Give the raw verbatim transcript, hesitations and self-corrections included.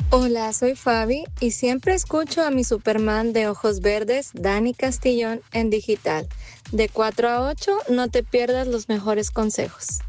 Hola, soy Fabi y siempre escucho a mi Superman de ojos verdes, Dani Castillón, en digital. De cuatro a ocho, no te pierdas los mejores consejos.